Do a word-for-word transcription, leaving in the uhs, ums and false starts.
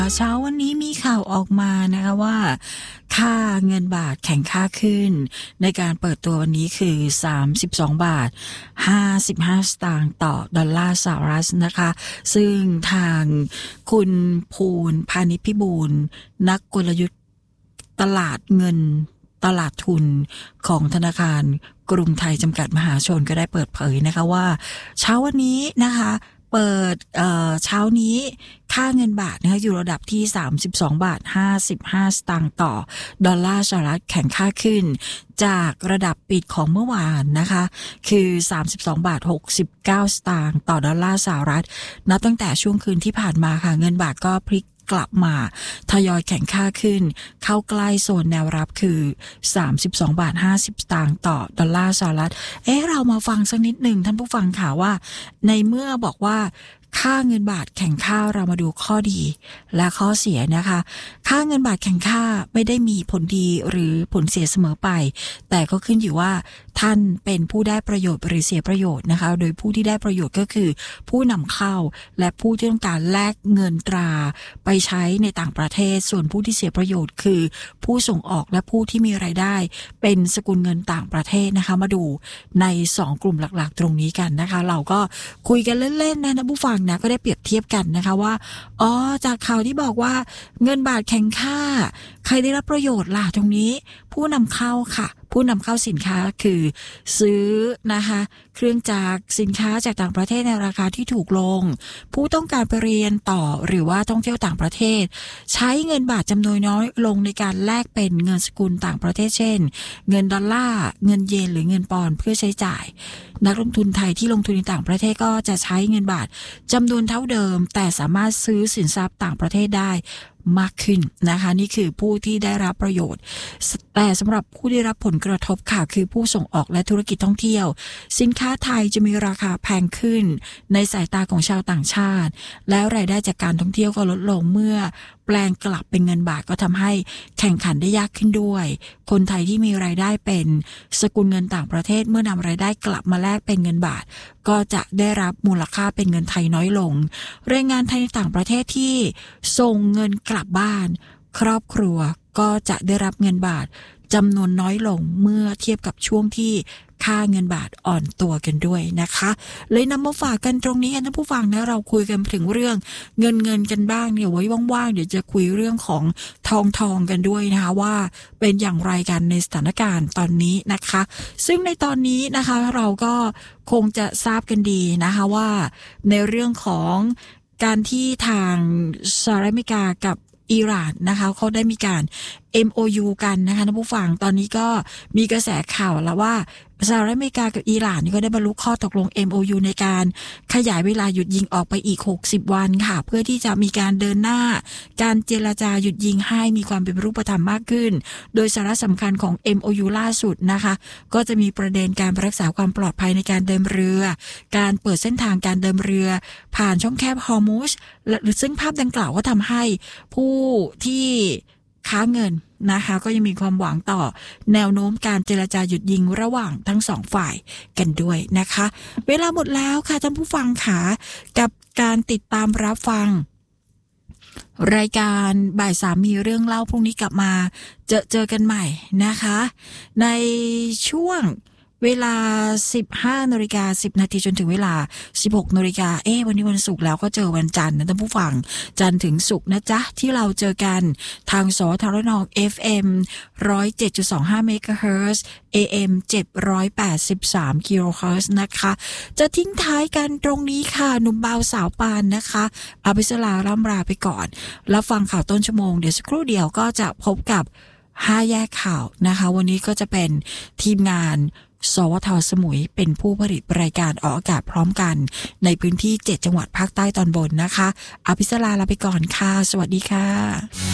เช้าวันนี้มีข่าวออกมานะคะว่าค่าเงินบาทแข็งค่าขึ้นในการเปิดตัววันนี้คือสามสิบสองบาทห้าสิบห้าสตางค์ต่อดอลลาร์สหรัฐนะคะซึ่งทางคุณภูลพานิชพิบูลนักกลยุทธ์ตลาดเงินตลาดทุนของธนาคารกรุงไทยจำกัดมหาชนก็ได้เปิดเผยนะคะว่าเช้าวันนี้นะคะเปิดเอ่อเช้านี้ค่าเงินบาทนะคะอยู่ระดับที่สามสิบสองบาทห้าสิบห้าสตางค์ต่อดอลลาร์สหรัฐแข็งค่าขึ้นจากระดับปิดของเมื่อวานนะคะคือสามสิบสองบาทหกสิบเก้าสตางค์ต่อดอลลาร์สหรัฐนับตั้งแต่ช่วงคืนที่ผ่านมาค่ะเงินบาทก็พลิกกลับมาทยอยแข็งค่าขึ้นเข้าใกล้โซนแนวรับคือสามสิบสองบาทห้าสิบสตางค์ต่อดอลลาร์สหรัฐเอ๊ะเรามาฟังสักนิดหนึ่งท่านผู้ฟังค่ะว่าในเมื่อบอกว่าค่าเงินบาทแข็งค่าเรามาดูข้อดีและข้อเสียนะคะค่าเงินบาทแข็งค่าไม่ได้มีผลดีหรือผลเสียเสมอไปแต่ก็ขึ้นอยู่ว่าท่านเป็นผู้ได้ประโยชน์หรือเสียประโยชน์นะคะโดยผู้ที่ได้ประโยชน์ก็คือผู้นำเข้าและผู้ที่ต้องการแลกเงินตราไปใช้ในต่างประเทศส่วนผู้ที่เสียประโยชน์คือผู้ส่งออกและผู้ที่มีรายได้เป็นสกุลเงินต่างประเทศนะคะมาดูในสองกลุ่มหลักๆตรงนี้กันนะคะเราก็คุยกันเล่นๆนะท่านผู้ฟังนะก็ได้เปรียบเทียบกันนะคะว่าอ๋อจากข่าวที่บอกว่าเงินบาทแข็งค่าใครได้รับประโยชน์ล่ะตรงนี้ผู้นำเข้าค่ะผู้นำเข้าสินค้าคือซื้อนะคะเครื่องจักรสินค้าจากต่างประเทศในราคาที่ถูกลงผู้ต้องการไปเรียนต่อหรือว่าท่องเที่ยวต่างประเทศใช้เงินบาทจำนวนน้อยลงในการแลกเป็นเงินสกุลต่างประเทศเช่นเงินดอลลาร์เงินเยนหรือเงินปอนด์เพื่อใช้จ่ายนักลงทุนไทยที่ลงทุนในต่างประเทศก็จะใช้เงินบาทจำนวนเท่าเดิมแต่สามารถซื้อสินทรัพย์ต่างประเทศได้มากขึ้นนะคะนี่คือผู้ที่ได้รับประโยชน์แต่สำหรับผู้ได้รับผลกระทบค่ะคือผู้ส่งออกและธุรกิจท่องเที่ยวสินค้าไทยจะมีราคาแพงขึ้นในสายตาของชาวต่างชาติแล้วรายได้จากการท่องเที่ยวก็ลดลงเมื่อแปลงกลับเป็นเงินบาทก็ทำให้แข่งขันได้ยากขึ้นด้วยคนไทยที่มีรายได้เป็นสกุลเงินต่างประเทศเมื่อนำรายได้กลับมาแลกเป็นเงินบาทก็จะได้รับมูลค่าเป็นเงินไทยน้อยลงแรงงานไทยในต่างประเทศที่ส่งเงินกลับบ้านครอบครัวก็จะได้รับเงินบาทจำนวนน้อยลงเมื่อเทียบกับช่วงที่ค่าเงินบาทอ่อนตัวกันด้วยนะคะเลยนำมาฝากกันตรงนี้ท่านผู้ฟังนะเราคุยกันถึงเรื่องเงินเงินกันบ้างเนี่ยไว้ว่างๆเดี๋ยวจะคุยเรื่องของทองทองกันด้วยนะคะว่าเป็นอย่างไรกันในสถานการณ์ตอนนี้นะคะซึ่งในตอนนี้นะคะเราก็คงจะทราบกันดีนะคะว่าในเรื่องของการที่ทางสหรัฐอเมริกากับอิหร่านนะคะเขาได้มีการ เอ็ม โอ ยู กันนะคะท่านผู้ฟังตอนนี้ก็มีกระแสข่าวแล้วว่าสหรัฐอเมริกากับอิหร่านนี่ก็ได้บรรลุข้อตกลง เอ็ม โอ ยู ในการขยายเวลาหยุดยิงออกไปอีกหกสิบวันค่ะเพื่อที่จะมีการเดินหน้าการเจรจาหยุดยิงให้มีความเป็นรูปธรรมมากขึ้นโดยสาระสำคัญของ เอ็ม โอ ยู ล่าสุดนะคะก็จะมีประเด็นการรักษาความปลอดภัยในการเดินเรือการเปิดเส้นทางการเดินเรือผ่านช่องแคบฮอร์มุซหรือซึ่งภาพดังกล่าวก็ทำให้ผู้ที่ค้าเงินนะคะก็ยังมีความหวังต่อแนวโน้มการเจรจาหยุดยิงระหว่างทั้งสองฝ่ายกันด้วยนะคะเวลาหมดแล้วค่ะท่านผู้ฟังค่ะกับการติดตามรับฟังรายการบ่ายสามมีเรื่องเล่าพรุ่งนี้กลับมาเจอเจอกันใหม่นะคะในช่วงเวลา สิบห้านาฬิกาสิบนาทีจนถึงเวลา สิบหกนาฬิกาเอ๊ะวันนี้วันศุกร์แล้วก็เจอวันจันทร์นะท่านผู้ฟังจันทร์ถึงศุกร์นะจ๊ะที่เราเจอกันทางสทรน เอฟ เอ็ม หนึ่งศูนย์เจ็ดจุดสองห้า เมกะเฮิรตซ์ เอ เอ็ม เจ็ดร้อยแปดสิบสาม กิโลเฮิรตซ์นะคะจะทิ้งท้ายกันตรงนี้ค่ะหนุ่มเบาสาวปานนะคะอาภิสราล่ำลาไปก่อนแล้วฟังข่าวต้นชั่วโมงเดี๋ยวสักครู่เดียวก็จะพบกับห้าแยกข่าวนะคะวันนี้ก็จะเป็นทีมงานสวท.สมุยเป็นผู้ผลิตรายการออกอากาศพร้อมกันในพื้นที่เจ็ดจังหวัดภาคใต้ตอนบนนะคะอภิสราลาไปก่อนค่ะสวัสดีค่ะ